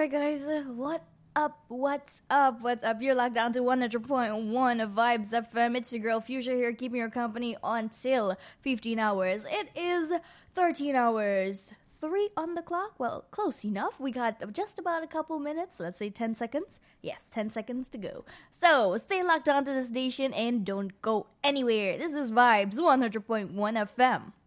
Alright guys, what up? What's up? What's up? You're locked down to 100.1 of Vibes FM. It's your girl Fuchsia here, keeping your company until 15 hours. It is 13 hours. 3 on the clock? Well, close enough. We got just about a couple minutes. Let's say 10 seconds. Yes, 10 seconds to go. So, stay locked onto the station and don't go anywhere. This is Vibes 100.1 FM.